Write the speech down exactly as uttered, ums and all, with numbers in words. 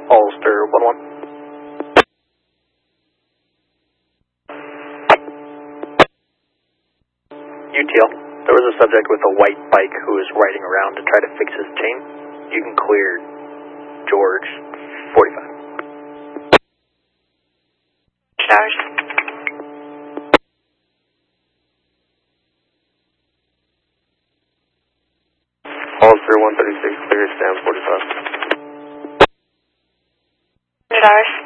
Ulster one one. U T L. There was a subject with a white bike who was riding around to try to fix his chain. You can clear George forty-five. Towers. Ulster one thirty-six, clear, stand forty-five. Towers.